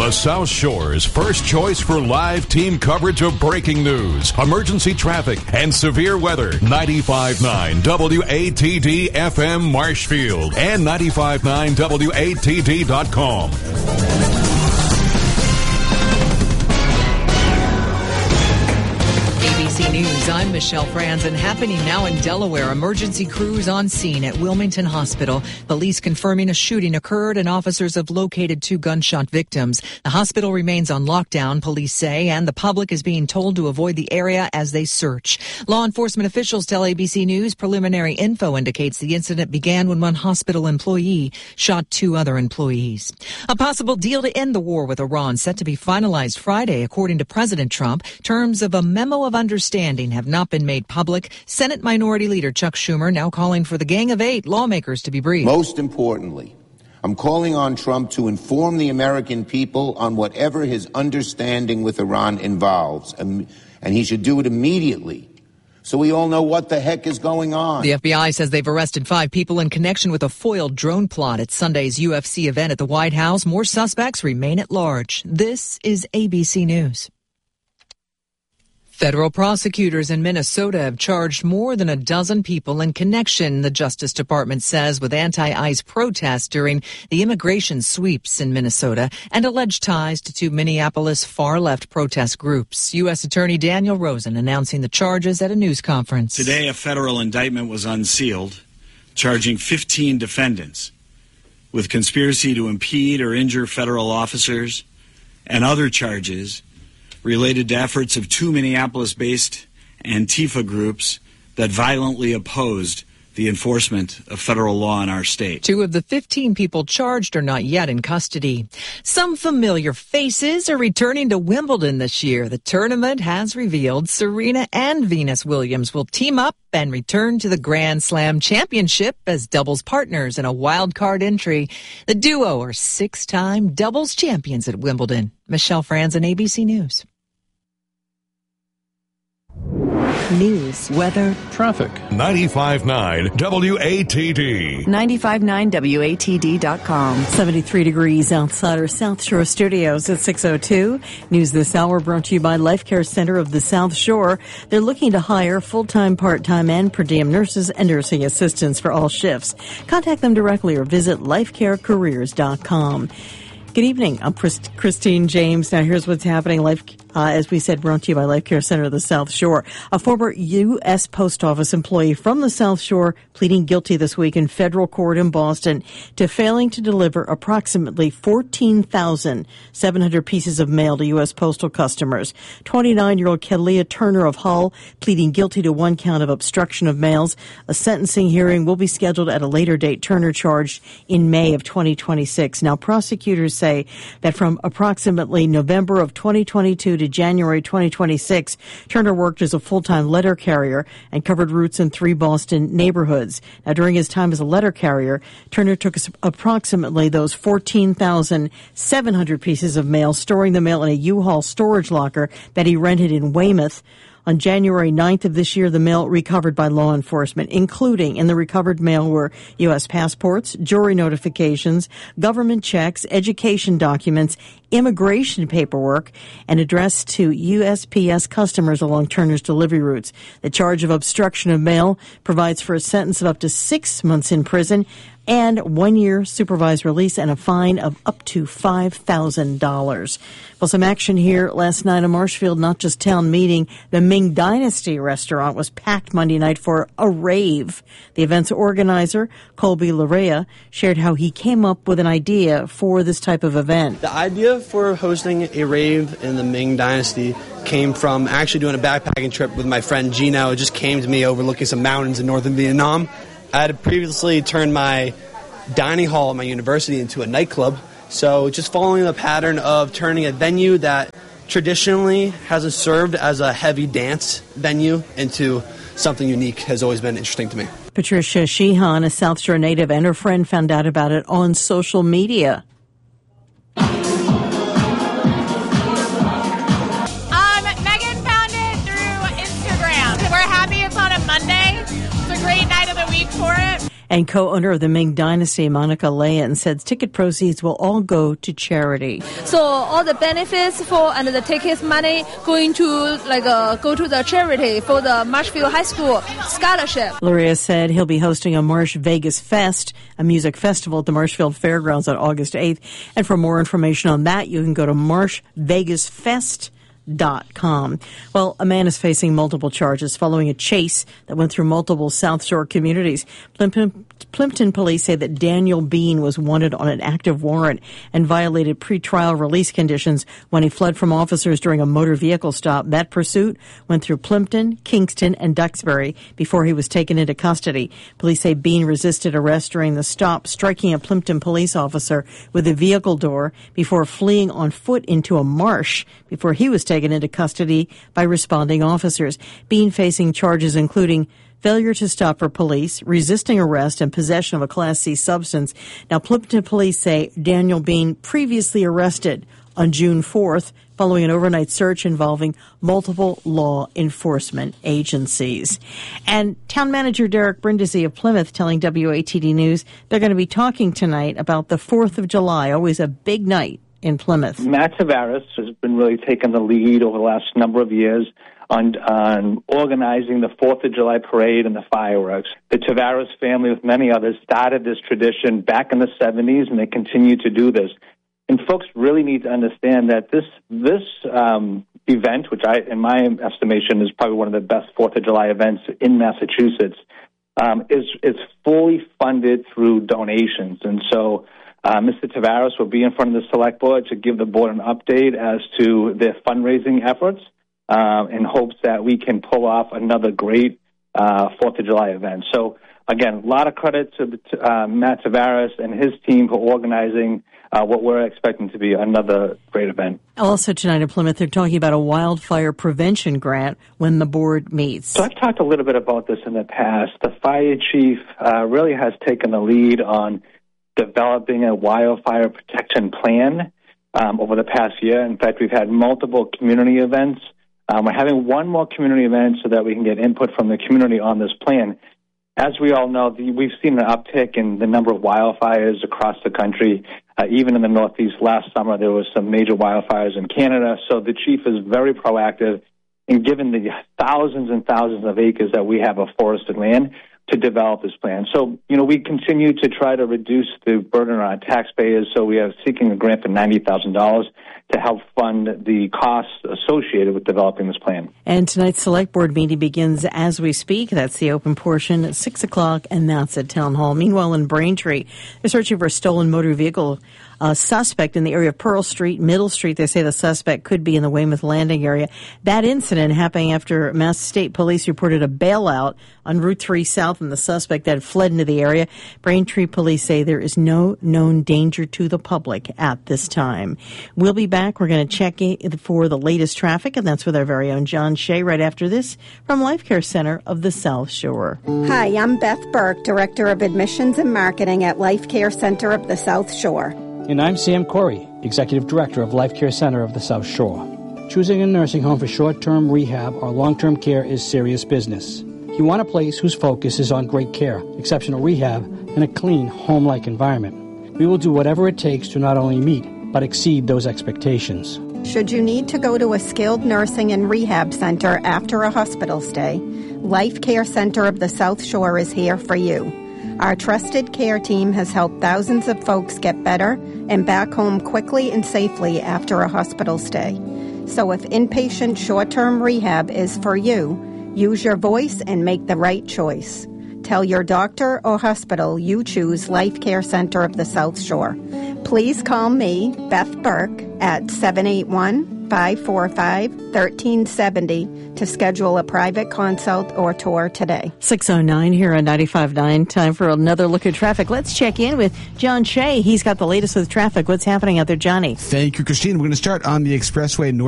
The South Shore's first choice for live team coverage of breaking news, emergency traffic, and severe weather. 95.9 WATD FM Marshfield and 95.9 WATD.com. ABC News, I'm Michelle Franzen. Happening now in Delaware. Emergency crews on scene at Wilmington Hospital. Police confirming a shooting occurred and officers have located 2 gunshot victims. The hospital remains on lockdown, police say, and the public is being told to avoid the area as they search. Law enforcement officials tell ABC News preliminary info indicates the incident began when one hospital employee shot 2 other employees. A possible deal to end the war with Iran set to be finalized Friday, according to President Trump. Terms of a memo of understanding have not been made public. Senate Minority Leader Chuck Schumer now calling for the Gang of 8 lawmakers to be briefed. Most importantly, I'm calling on Trump to inform the American people on whatever his understanding with Iran involves, and he should do it immediately, so we all know what the heck is going on. The FBI says they've arrested 5 people in connection with a foiled drone plot at Sunday's UFC event at the White House. More suspects remain at large. This is ABC News. Federal prosecutors in Minnesota have charged more than a dozen people in connection, the Justice Department says, with anti-ICE protests during the immigration sweeps in Minnesota and alleged ties to 2 Minneapolis far-left protest groups. U.S. Attorney Daniel Rosen announcing the charges at a news conference. Today, a federal indictment was unsealed, charging 15 defendants with conspiracy to impede or injure federal officers and other charges related to efforts of 2 Minneapolis-based Antifa groups that violently opposed the enforcement of federal law in our state. 2 of the 15 people charged are not yet in custody. Some familiar faces are returning to Wimbledon this year. The tournament has revealed Serena and Venus Williams will team up and return to the Grand Slam Championship as doubles partners in a wild card entry. The duo are 6-time doubles champions at Wimbledon. Michelle Franzen, ABC News. News, weather, Traffic. 95.9 WATD. 95.9 WATD.com. 73 degrees outside our South Shore studios at 6:02. News this hour brought to you by Life Care Center of the South Shore. They're looking to hire full-time, part-time, and per diem nurses and nursing assistants for all shifts. Contact them directly or visit lifecarecareers.com. Good evening. I'm Christine James. Now here's what's happening. As we said, brought to you by Life Care Center of the South Shore. A former U.S. Post Office employee from the South Shore pleading guilty this week in federal court in Boston to failing to deliver approximately 14,700 pieces of mail to U.S. postal customers. 29-year-old Kelia Turner of Hull pleading guilty to 1 count of obstruction of mails. A sentencing hearing will be scheduled at a later date. Turner charged in May of 2026. Now, prosecutors say that from approximately November of 2022 to January 2026, Turner worked as a full-time letter carrier and covered routes in 3 Boston neighborhoods. Now, during his time as a letter carrier, Turner took approximately those 14,700 pieces of mail, storing the mail in a U-Haul storage locker that he rented in Weymouth. On January 9th of this year, the mail recovered by law enforcement, including in the recovered mail were U.S. passports, jury notifications, government checks, education documents, immigration paperwork, and addressed to USPS customers along Turner's delivery routes. The charge of obstruction of mail provides for a sentence of up to 6 months in prison and 1 year supervised release and a fine of up to $5,000. Well, some action here last night in Marshfield, not just town meeting. The Ming Dynasty restaurant was packed Monday night for a rave. The event's organizer, Colby Larea, shared how he came up with an idea for this type of event. The idea for hosting a rave in the Ming Dynasty came from actually doing a backpacking trip with my friend Gino. It just came to me overlooking some mountains in northern Vietnam. I had previously turned my dining hall at my university into a nightclub, so just following the pattern of turning a venue that traditionally hasn't served as a heavy dance venue into something unique has always been interesting to me. Patricia Sheehan, a South Shore native, and her friend found out about it on social media. Megan found it through Instagram. We're happy it's on a Monday. It's a great night of the week for it. And co-owner of the Ming Dynasty, Monica Layan, said ticket proceeds will all go to charity. So all the benefits and the tickets money going to go to the charity for the Marshfield High School scholarship. Luria said he'll be hosting a Marsh Vegas Fest, a music festival at the Marshfield Fairgrounds on August 8th. And for more information on that, you can go to marshvegasfest.com. Well, a man is facing multiple charges following a chase that went through multiple South Shore communities. Plimpton police say that Daniel Bean was wanted on an active warrant and violated pretrial release conditions when he fled from officers during a motor vehicle stop. That pursuit went through Plimpton, Kingston, and Duxbury before he was taken into custody. Police say Bean resisted arrest during the stop, striking a Plimpton police officer with a vehicle door before fleeing on foot into a marsh before he was taken into custody by responding officers. Bean facing charges including failure to stop for police, resisting arrest, and possession of a Class C substance. Now, Plimpton police say Daniel Bean previously arrested on June 4th following an overnight search involving multiple law enforcement agencies. And town manager Derek Brindisi of Plymouth telling WATD News they're going to be talking tonight about the 4th of July, always a big night in Plymouth. Matt Tavares has been really taking the lead over the last number of years on organizing the 4th of July parade and the fireworks. The Tavares family, with many others, started this tradition back in the 70s, and they continue to do this. And folks really need to understand that this event, which in my estimation, is probably one of the best 4th of July events in Massachusetts, is fully funded through donations. And so Mr. Tavares will be in front of the Select Board to give the board an update as to their fundraising efforts in hopes that we can pull off another great 4th of July event. So, again, a lot of credit to Matt Tavares and his team for organizing what we're expecting to be another great event. Also tonight in Plymouth, they're talking about a wildfire prevention grant when the board meets. So I've talked a little bit about this in the past. The fire chief really has taken the lead on developing a wildfire protection plan over the past year. In fact, we've had multiple community events. We're having one more community event so that we can get input from the community on this plan. As we all know, we've seen an uptick in the number of wildfires across the country. Even in the Northeast last summer, there was some major wildfires in Canada. So the chief is very proactive in giving the thousands and thousands of acres that we have of forested land to develop this plan. So, we continue to try to reduce the burden on our taxpayers. So we are seeking a grant for $90,000 to help fund the costs associated with developing this plan. And tonight's Select Board meeting begins as we speak. That's the open portion at 6 o'clock, and that's at Town Hall. Meanwhile, in Braintree, they're searching for a stolen motor vehicle suspect in the area of Pearl Street, Middle Street. They say the suspect could be in the Weymouth Landing area. That incident happening after Mass State Police reported a bailout on Route 3 South, and the suspect that had fled into the area. Braintree Police say there is no known danger to the public at this time. We'll be back. We're going to check in for the latest traffic, and that's with our very own John Shea right after this from Life Care Center of the South Shore. Hi, I'm Beth Burke, Director of Admissions and Marketing at Life Care Center of the South Shore. And I'm Sam Corey, Executive Director of Life Care Center of the South Shore. Choosing a nursing home for short-term rehab or long-term care is serious business. You want a place whose focus is on great care, exceptional rehab, and a clean, home-like environment. We will do whatever it takes to not only meet, but exceed those expectations. Should you need to go to a skilled nursing and rehab center after a hospital stay, Life Care Center of the South Shore is here for you. Our trusted care team has helped thousands of folks get better and back home quickly and safely after a hospital stay. So if inpatient short-term rehab is for you, use your voice and make the right choice. Tell your doctor or hospital you choose Life Care Center of the South Shore. Please call me, Beth Burke, at 781-545-1370 to schedule a private consult or tour today. 6:09 here on 95.9. Time for another look at traffic. Let's check in with John Shea. He's got the latest with traffic. What's happening out there, Johnny? Thank you, Christine. We're going to start on the expressway north.